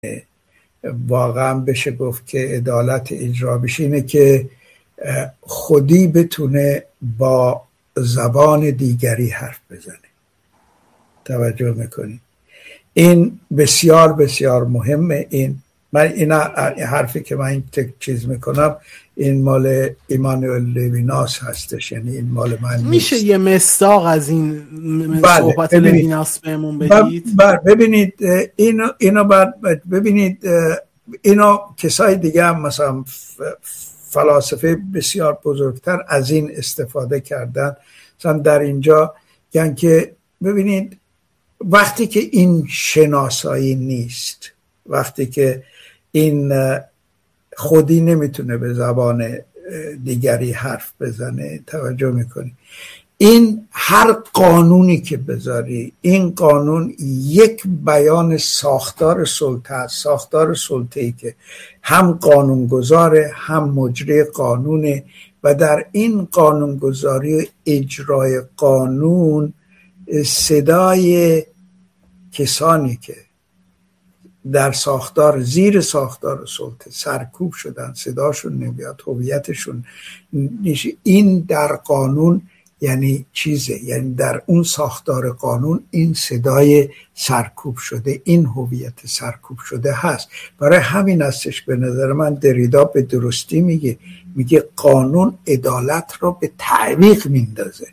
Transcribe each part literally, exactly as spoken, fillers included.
واقعا بشه گفت که عدالت اجرا بشه اینه که خودی بتونه با زبان دیگری حرف بزنه. توجه میکنی؟ این بسیار بسیار مهمه. این من این حرفی که من این چیز میکنم این مال ایمانوئل لویناس هستش، یعنی این مال من نیست. میشه یه مصداق از این صحبت لویناس بهمون بدید؟ بله ببینید اینو اینو ببینید اینو کسای دیگه هم مثلا فلاسفه بسیار بزرگتر از این استفاده کردن. مثلا در اینجا یعنی که ببینید وقتی که این شناسایی نیست، وقتی که این خودی نمیتونه به زبان دیگری حرف بزنه، توجه میکنی؟ این هر قانونی که بذاری، این قانون یک بیان ساختار سلطه است، ساختار سلطه‌ای که هم قانونگذاره هم مجری قانونه و در این قانونگذاری و اجرای قانون صدای کسانی که در ساختار زیر ساختار سلطه سرکوب شدن صداشون نمیاد، هویتشون نیست. این در قانون یعنی چیزه، یعنی در اون ساختار قانون این صدای سرکوب شده، این هویت سرکوب شده هست. برای همین هستش به نظر من دریدا به درستی میگه میگه قانون عدالت رو به تعویق میندازه.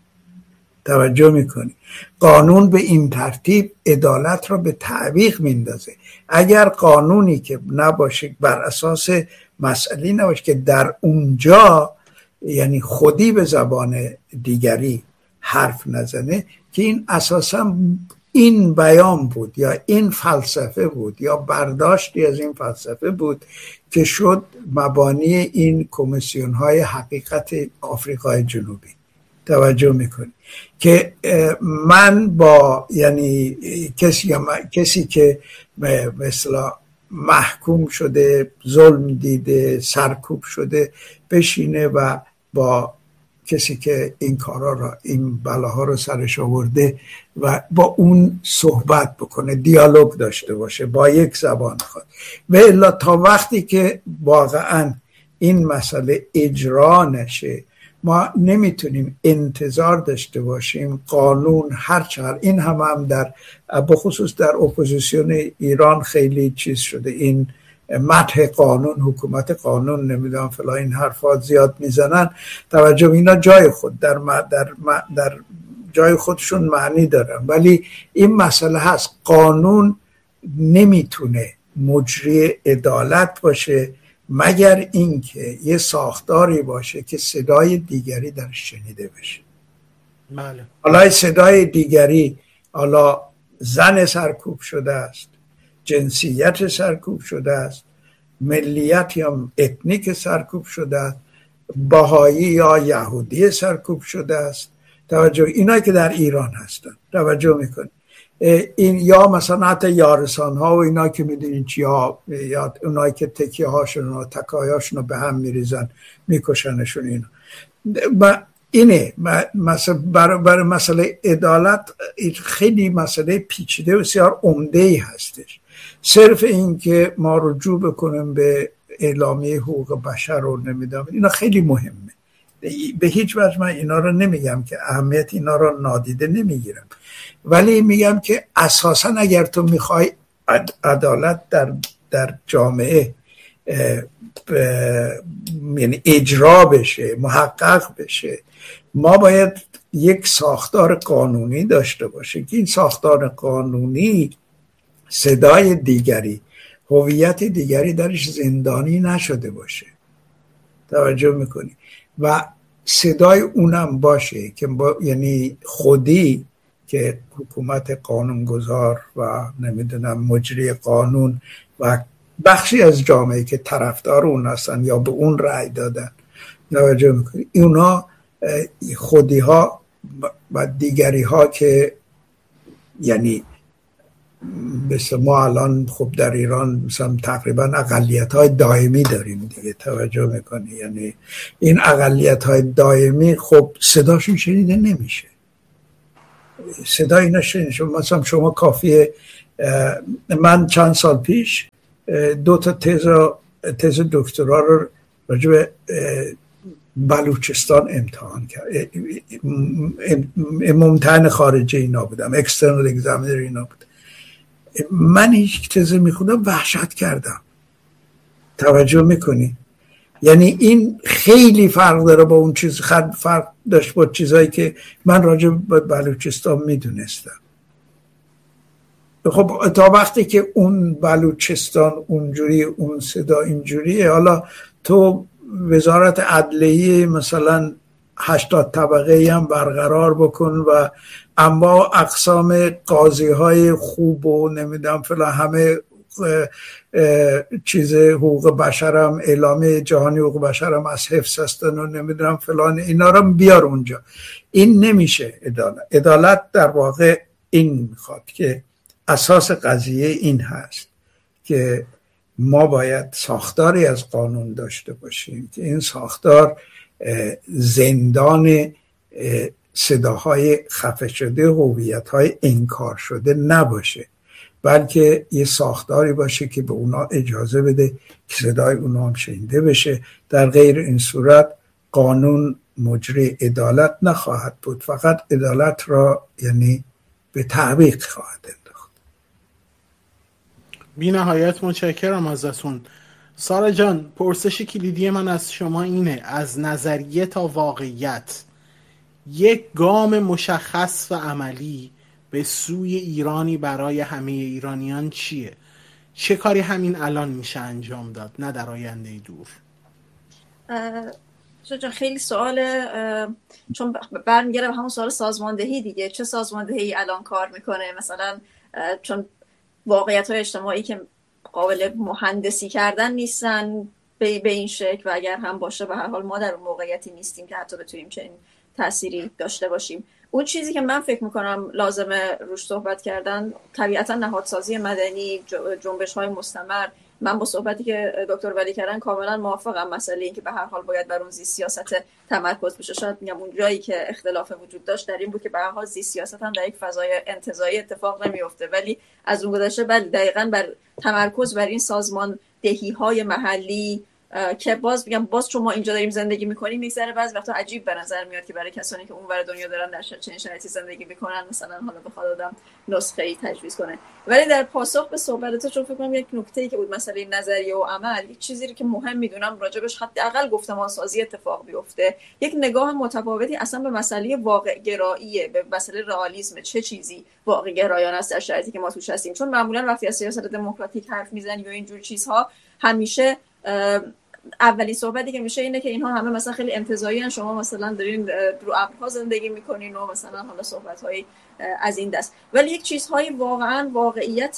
توجه میکنی؟ قانون به این ترتیب عدالت رو به تعویق میندازه. اگر قانونی که نباشه بر اساس مسئله نباشه که در اونجا یعنی خودی به زبان دیگری حرف نزنه، که این اساسا این بیان بود یا این فلسفه بود یا برداشتی از این فلسفه بود که شد مبانی این کمیسیون های حقیقت آفریقای جنوبی. توجه میکنی که من با یعنی کسی کسی که مثلا محکوم شده، ظلم دیده، سرکوب شده بشینه و با کسی که این کارا را این بلاها رو سرش آورده و با اون صحبت بکنه، دیالوگ داشته باشه با یک زبان خود. و الا تا وقتی که واقعا این مسئله اجرا نشه ما نمیتونیم انتظار داشته باشیم قانون هر چقدر این هم هم در بخصوص در اپوزیسیون ایران خیلی چیز شده، این مدح قانون، حکومت قانون، نمیدونم فلان، این حرفات زیاد میزنن. توجه اینا جای خود در در در جای خودشون معنی دارن، ولی این مسئله هست قانون نمیتونه مجری عدالت باشه مگر اینکه یه ساختاری باشه که صدای دیگری درش شنیده بشه. بله. حالا صدای دیگری حالا زن سرکوب شده است، جنسیت سرکوب شده است، ملیت یا اتنیک سرکوب شده است، بهایی یا یهودی سرکوب شده است. توجه اینایی که در ایران هستن، توجه میکنید این یا مثلا حتی یارسان ها و اینا که میدونین چیا، یا اونایی که تکیه هاشون و تکایهاشون رو به هم میریزن میکشنشون، اینا اینه مثلا برای بر مسئله عدالت خیلی مسئله پیچیده و بسیار عمده‌ای هستش. صرف این که ما رجوع بکنیم به اعلامیه حقوق بشر رو نمیدونم اینا خیلی مهمه، به هیچ وجه من اینا رو نمیگم که اهمیت اینا رو نادیده نمیگیرم، ولی میگم که اساسا اگر تو میخوای عدالت در در جامعه یعنی اجرا بشه، محقق بشه، ما باید یک ساختار قانونی داشته باشه که این ساختار قانونی صدای دیگری، هویت دیگری درش زندانی نشده باشه. توجه میکنی؟ و صدای اونم باشه که با یعنی خودی که حکومت قانونگذار و نمیدونم مجری قانون و بخشی از جامعه که طرفدار اون هستن یا به اون رأی دادن، توجه میکنی؟ اونا خودی ها و دیگری ها که یعنی مثل ما الان خب در ایران مثلا تقریبا اقلیت های دائمی داریم دیگه، توجه میکنی؟ یعنی این اقلیت های دائمی خب صداشون شنیده نمیشه، صدای اینا شنیده. مثلا شما کافیه من چند سال پیش دو تا تز تز دکترا رو راجع به بلوچستان امتحان کرد. ممتحن خارجی اینا بودم، اکسترنال اگزامینر اینا بود. من هیچ تز میخوندم وحشت کردم. توجه میکنی؟ یعنی این خیلی فرق داره با اون چیز، فرق داشت با چیزایی که من راجع به بلوچستان میدونستم. خب تا وقتی که اون بلوچستان اونجوری، اون صدا اینجوریه، حالا تو وزارت عدلیه مثلا هشتاد طبقه هم برقرار بکن و اما اقسام قاضی های خوب و نمیدونم فلان، همه چیز حقوق بشرم، اعلامیه جهانی حقوق بشرم از حفظ هستن و نمیدونم فلان، اینا رو بیار اونجا. این نمیشه عدالت. عدالت در واقع این میخواد که اساس قضیه این هست که ما باید ساختاری از قانون داشته باشیم که این ساختار زندان صداهای خفه شده، هویت‌های انکار شده نباشه، بلکه یه ساختاری باشه که به اونا اجازه بده که صدای اونا هم شنیده بشه. در غیر این صورت قانون مجری عدالت نخواهد بود، فقط عدالت را یعنی به تعویق خواهد انداخت. بی نهایت متشکرم ازتون. سارا جان، پرسش کلیدی من از شما اینه، از نظریه تا واقعیت یک گام مشخص و عملی به سوی ایرانی برای همه ایرانیان چیه؟ چه کاری همین الان میشه انجام داد، نه در آینده دور؟ جان خیلی سواله، چون برمیگره به همون سوال سازماندهی دیگه. چه سازماندهی الان کار میکنه؟ مثلا چون واقعیت‌های اجتماعی که قابل مهندسی کردن نیستن به این شکل، و اگر هم باشه به هر حال ما در اون موقعیتی نیستیم که حتی بتونیم چنین تأثیری داشته باشیم. اون چیزی که من فکر میکنم لازمه روش صحبت کردن، طبیعتا نهادسازی مدنی، جنبش های مستمر. من با صحبتی که دکتر ولی کردن کاملا موافقم. مسئله این که به هر حال باید بر اون زیست سیاست تمرکز بشه. شاید میگم اون جایی که اختلاف وجود داشت در این بود که به هر حال زیست سیاست هم در یک فضای انتزاعی اتفاق نمیفته، ولی از اون گذشته بله دقیقاً بر تمرکز بر این سازمان دهی های محلی که باز میگم باز چون ما اینجا داریم زندگی میکنیم یک ذره بعضی وقتا عجیب به نظر میاد که برای کسانی که اونور دنیا دارن در چنین شرایطی زندگی میکنن مثلا حالا بخواد آدم نسخه ای تجویز کنه. ولی در پاسخ به صحبت تو چون فکر کنم یک نکته‌ای که بود مسئله نظریه و عمل، یک چیزی که مهم میدونم راجبش حداقل گفتمان سازی اتفاق بیفته، یک نگاه متفاوتی اصلا به مسئله واقع گراییه، به مسئله رئالیسم، چه چیزی واقع گرایانه است در شرایطی که ما توش هستیم. چون معمولا وقتی از سیاست دموکراتیک حرف میزنی و اینجور چیزها همیشه اولی صحبتی که میشه اینه که اینها همه مثلا خیلی انتزاعی ان، شما مثلا دارین رو ابرها زندگی میکنین و مثلا حالا صحبت‌های از این دست. ولی یک چیزهایی واقعا واقعیت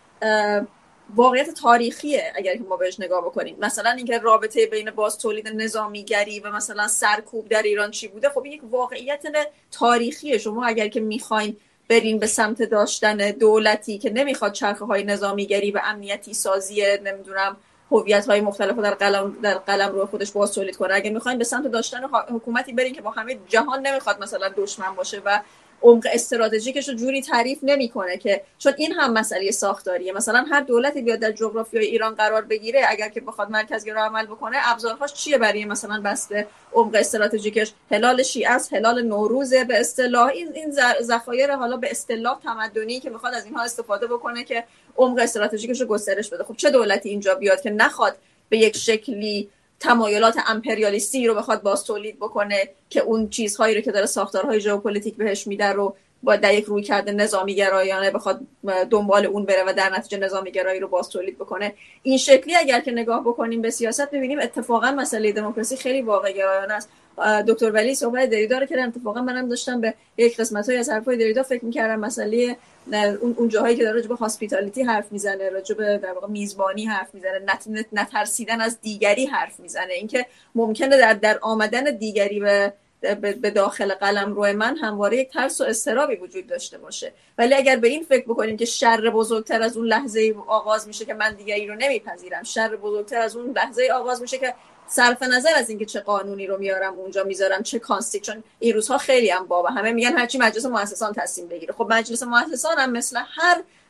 واقعیت تاریخیه اگر که ما بهش نگاه بکنیم. مثلا اینکه رابطه بین باز تولید نظامیگری و مثلا سرکوب در ایران چی بوده، خب یک واقعیت تاریخیه. شما اگر که میخواین برین به سمت داشتن دولتی که نمیخواد چرخه‌های نظامیگری و امنیتی سازی نمیدونم هویت‌های مختلفو در قلم در قلم رو خودش باز تولید کنه، اگه میخواین به سمت داشتن حکومتی برین که با همه جهان نمیخواد مثلا دشمن باشه و عمق استراتژیکش رو جوری تعریف نمیکنه که، چون این هم مسئله ساختاریه. مثلا هر دولتی بیاد در جغرافیای ایران قرار بگیره، اگر که بخواد مرکزگرا عمل بکنه، ابزارهاش چیه برای مثلا بسته عمق استراتژیکش؟ هلال شیعه است، هلال نوروز به اصطلاح، این این ذخایر حالا به اصطلاح تمدنی که میخواد از اینها استفاده بکنه که عمق استراتژیکش رو گسترش بده. خب چه دولتی اینجا بیاد که نخواد به یک شکلی تمایلات امپریالیستی رو بخواد باز تولید بکنه که اون چیزهایی رو که داره ساختارهای ژئوپلیتیک بهش میده رو با در یک روی کرده نظامی گرایانه بخواد دنبال اون بره و در نتیجه نظامی گرایی رو باز تولید بکنه؟ این شکلی اگر که نگاه بکنیم به سیاست ببینیم اتفاقا مسئله دموکراسی خیلی واقع گرایانه است. دکتر ولی صحبت دریدا رو که اتفاقا منم داشتم به یک قسمت‌های از حرفای دریدا فکر می‌کردم، مسئله اون اون جاهایی که داره راجع به هاسپیتالیتی حرف میزنه، راجع به در واقع میزبانی حرف میزنه، نت نترسیدن از دیگری حرف میزنه، اینکه ممکنه در در آمدن دیگری به به داخل قلمرو من همواره یک ترس و اضطرابی وجود داشته باشه. ولی اگر به این فکر بکنیم که شر بزرگتر از اون لحظه آغاز میشه که من دیگری رو نمیپذیرم، شر بزرگتر از اون لحظه آغاز میشه که صرف نظر از اینکه چه قانونی رو میارم اونجا میذارم، چه کانستیتوشن، این روزها خیلی هم بابا همه میگن هرچی مجلس مؤسسان تصمیم بگیره. خب مجلس مؤسسان هم مثل هر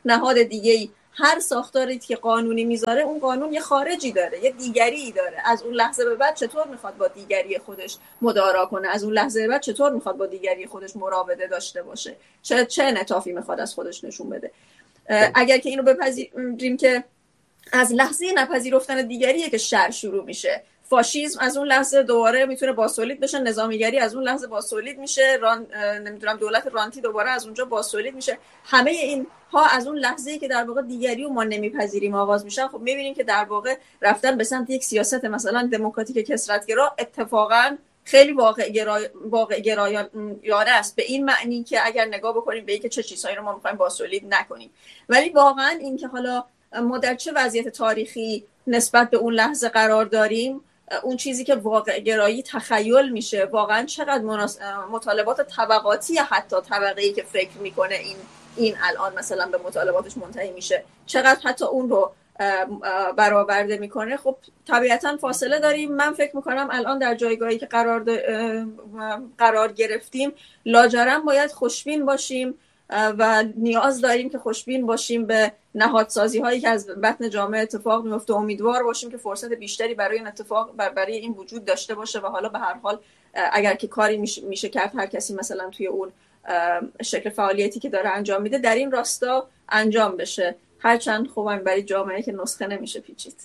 نهاد دیگه‌ای هر ساختاری که قانونی میذاره اون قانون یه خارجی داره، یه دیگری داره. از اون لحظه به بعد چطور میخواد با دیگری خودش مدارا کنه؟ از اون لحظه به بعد چطور میخواد با دیگری خودش مراوده داشته باشه؟ چه چه انعطافی میخواد از خودش نشون بده؟ اگر که اینو بپذیریم که از لحظه نپذیرفتن دیگریه که شر شروع میشه، فاشیسم از اون لحظه دوباره میتونه باسولید بشه، نظامیگری از اون لحظه باسولید میشه، ران... نمیدونم دولت رانتی دوباره از اونجا باسولید میشه. همه این ها از اون لحظه‌ای که در واقع دیگری رو ما نمیپذیریم آغاز میشن. خب میبینیم که در واقع رفتن به سمت یک سیاست مثلا دموکراتیک کثرت‌گرا اتفاقا خیلی واقع گرای... واقع گرایانه است، به این معنی که اگر نگاه بکنیم به اینکه چه چیزهایی رو ما میخوایم باسولید نکنیم. ولی واقعا این که حالا ما در چه وضعیت تاریخی نسبت به اون لحظه قرار داریم، اون چیزی که واقع گرایی تخیل میشه، واقعا چقدر مناس... مطالبات طبقاتی حتی طبقه‌ای که فکر میکنه این این الان مثلا به مطالباتش منتهی میشه، چقدر حتی اون رو برآورده میکنه. خب طبیعتا فاصله داریم. من فکر میکنم الان در جایگاهی که قرار د... قرار گرفتیم لاجرم باید خوشبین باشیم و نیاز داریم که خوشبین باشیم به نهادسازی هایی که از بطن جامعه اتفاق میفته. امیدوار باشیم که فرصت بیشتری برای این اتفاق برای این وجود داشته باشه و حالا به هر حال اگر که کاری میشه, میشه کرد، هر کسی مثلا توی اون شکل فعالیتی که داره انجام میده در این راستا انجام بشه، هرچند خوبم برای جامعه که نسخه نمیشه پیچید.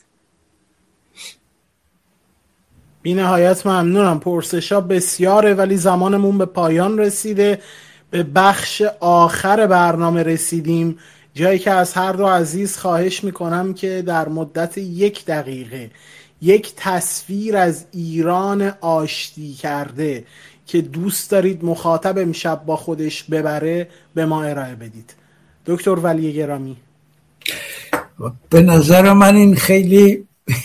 بی نهایت ممنونم. پرسشا بسیاره ولی زمانمون به پایان رسیده. به بخش آخر برنامه رسیدیم، جایی که از هر دو عزیز خواهش میکنم که در مدت یک دقیقه یک تصویر از ایران آشتی کرده که دوست دارید مخاطب امشب با خودش ببره به ما ارائه بدید. دکتر ولی گرامی. به نظر من این خیلی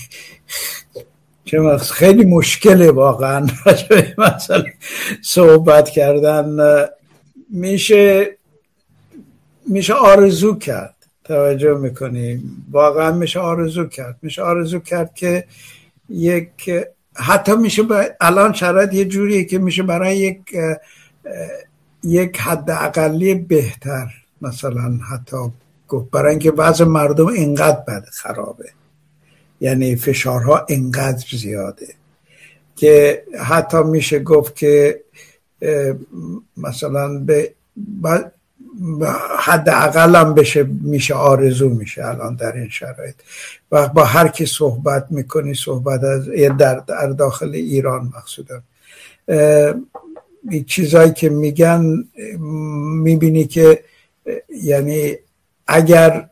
خیلی مشکله واقعا راجع به مسئله صحبت کردن. میشه میشه آرزو کرد، توجه میکنیم، واقعا میشه آرزو کرد میشه آرزو کرد که یک حتی میشه الان شرایط یه جوریه که میشه برای یک یک حد اقلی بهتر مثلا حتی گفت، برای اینکه وضع مردم اینقدر بد خرابه، یعنی فشارها اینقدر زیاده که حتی میشه گفت که مثلا به حد اقل هم بشه میشه آرزو میشه الان در این شرایط. و با هر کی صحبت میکنی صحبت از در, در داخل ایران مقصودم این چیزایی که میگن میبینی که یعنی اگر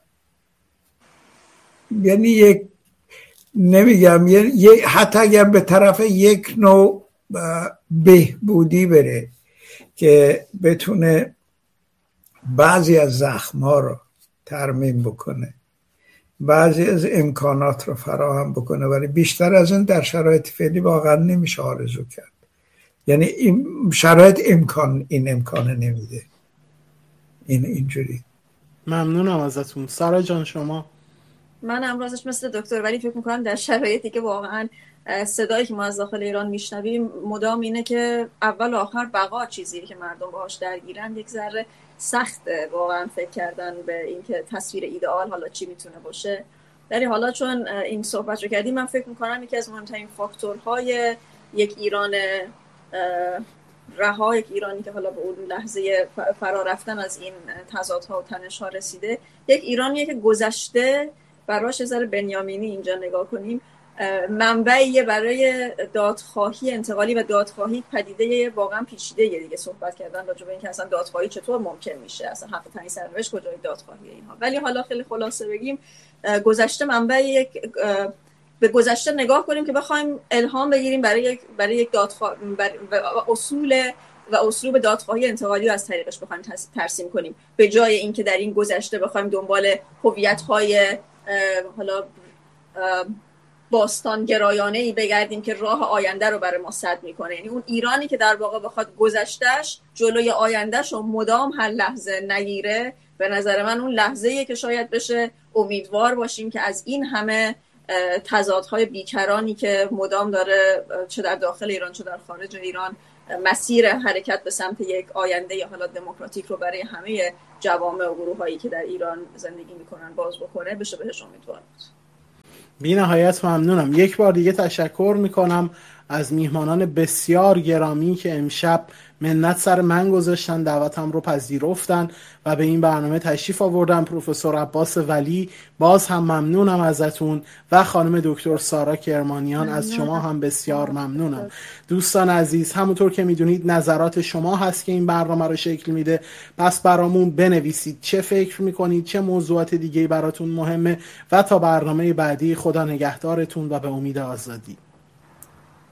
یعنی یک نمیگم یه حتی اگر به طرف یک نوع بهبودی بره که بتونه بعضی از زخم‌ها رو ترمیم بکنه، بعضی از امکانات رو فراهم بکنه، ولی بیشتر از این در شرایط فعلی واقعا نمیشه آرزو کرد. یعنی این شرایط امکان این امکان نمیده. این اینجوری. ممنونم ازتون. سارا جان شما؟ من امروزش مثل دکتر ولی فکر میکنم در شرایطی که واقعا صدایی که ما از داخل ایران میشنویم مدام اینه که اول و آخر بقا چیزیه که مردم باهاش درگیرن. یک ذره سخته واقعا فکر کردن به اینکه تصویر ایدئال حالا چی میتونه باشه. ولی حالا چون این صحبت رو کردیم، من فکر میکنم یکی از مهمترین فاکتورهای یک ایران رها، یک ایرانی که حالا به اون لحظه فرا رفتن از این تضادها و تنش‌ها رسیده، یک ایرانیه که گذشته براش یه ذره بنیامینی اینجا نگاه کنیم منبعیه برای دادخواهی انتقالی و دادخواهی پدیده واقعا پیچیده دیگه صحبت کردن راجع به اینکه اصلا دادخواهی چطور ممکن میشه، اصلا حق تعیین سرنوشت کجای دادخواهی اینها. ولی حالا خیلی خلاصه بگیم گذشته منبع یک به گذشته نگاه کنیم که بخوایم الهام بگیریم برای یک برای یک دادخواه اصول و اسلوب دادخواهی انتقالی رو از طریقش بخوایم ترسیم کنیم، به جای اینکه در این گذشته بخوایم دنبال هویت‌های حالا باستان گرایانه‌ای بگردیم که راه آینده رو برای ما سد میکنه. یعنی اون ایرانی که در واقع بخواد گذشتهش جلوی آیندهش رو مدام هر لحظه نگیره، به نظر من اون لحظه‌ایه که شاید بشه امیدوار باشیم که از این همه تضادهای بیکرانی که مدام داره چه در داخل ایران چه در خارج ایران مسیر حرکت به سمت یک آینده یا حالا دموکراتیک رو برای همه جوامع و گروه‌هایی که در ایران زندگی میکنن باز بکنه بشه بهش امیدوار بود. بی نهایت ممنونم. یک بار دیگه تشکر میکنم از میهمانان بسیار گرامی که امشب منت سر من گذاشتن، دعوتم رو پذیرفتن و به این برنامه تشریف آوردن. پروفسور عباس ولی باز هم ممنونم ازتون و خانم دکتر سارا کرمانیان از شما هم بسیار ممنونم. دوستان عزیز، همونطور که میدونید نظرات شما هست که این برنامه رو شکل میده، پس برامون بنویسید چه فکر میکنید، چه موضوعات دیگه براتون مهمه و تا برنامه بعدی خدا نگهدارتون و به امید آزادی.